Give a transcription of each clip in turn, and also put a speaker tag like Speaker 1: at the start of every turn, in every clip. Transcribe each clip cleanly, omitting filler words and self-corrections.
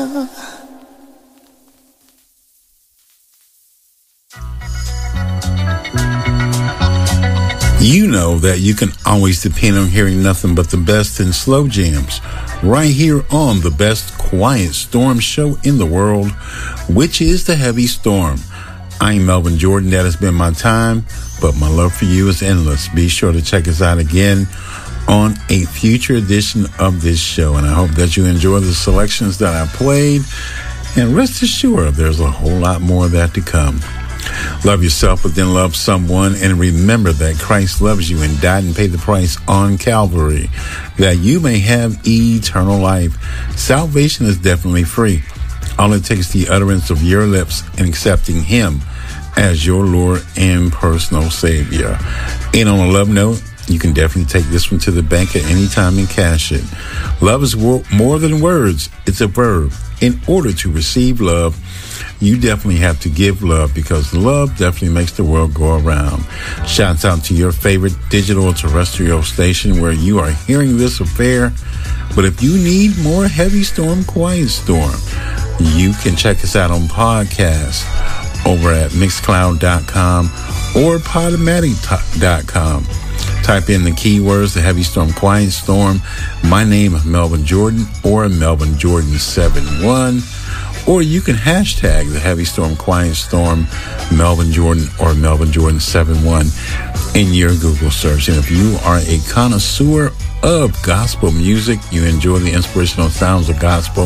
Speaker 1: You know that you can always depend on hearing nothing but the best in slow jams right here on the best quiet storm show in the world, which is The Heavy Storm. I'm Melvin Jordan. That has been my time, but my love for you is endless. Be sure to check us out again on a future edition of this show, and I hope that you enjoy the selections that I played, and rest assured there's a whole lot more of that to come. Love yourself, but then love someone, and remember that Christ loves you and died and paid the price on Calvary that you may have eternal life. Salvation is definitely free. All it takes is the utterance of your lips and accepting Him as your Lord and personal Savior. And on a love note, you can definitely take this one to the bank at any time and cash it. Love is more than words. It's a verb. In order to receive love, you definitely have to give love, because love definitely makes the world go around. Shouts out to your favorite digital or terrestrial station where you are hearing this affair. But if you need more Heavy Storm, Quiet Storm, you can check us out on podcasts over at Mixcloud.com or Podomatic.com. Type in the keywords, The Heavy Storm, Quiet Storm, my name is Melvin Jordan, or Melvin Jordan 71. Or you can hashtag The Heavy Storm, Quiet Storm, Melvin Jordan, or Melvin Jordan 71 in your Google search. And if you are a connoisseur of gospel music, you enjoy the inspirational sounds of gospel,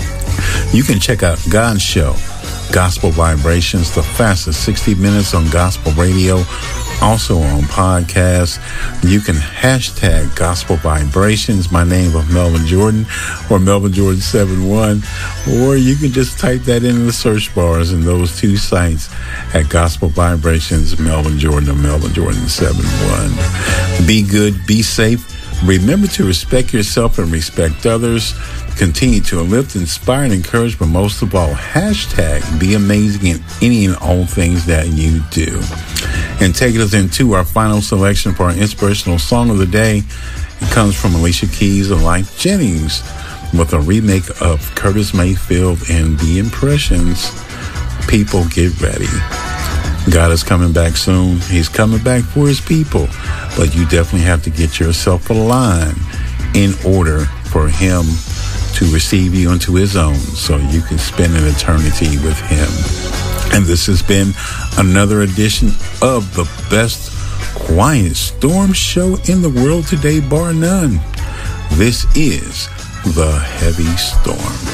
Speaker 1: you can check out God's show, Gospel Vibrations, the fastest 60 minutes on gospel radio, also on podcasts. You can hashtag Gospel Vibrations, my name of Melvin Jordan, or Melvin Jordan 71, or you can just type that into the search bars in those two sites at Gospel Vibrations, Melvin Jordan, or Melvin Jordan 71. Be good, be safe. Remember to respect yourself and respect others. Continue to uplift, inspire, and encourage, but most of all, hashtag be amazing in any and all things that you do. And taking us into our final selection for our inspirational song of the day, it comes from Alicia Keys and Lyfe Jennings with a remake of Curtis Mayfield and The Impressions. People, get ready. God is coming back soon. He's coming back for His people, but you definitely have to get yourself aligned in order for Him to receive you into His own, so you can spend an eternity with Him. And this has been another edition of the best quiet storm show in the world today, bar none. This is The Heavy Storm.